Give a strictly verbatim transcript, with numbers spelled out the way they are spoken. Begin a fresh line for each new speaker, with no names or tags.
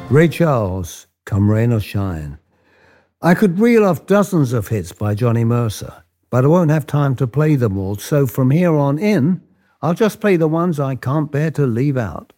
Ray Charles, Come Rain or Shine. I could reel off dozens of hits by Johnny Mercer, but I won't have time to play them all, so from here on in, I'll just play the ones I can't bear to leave out.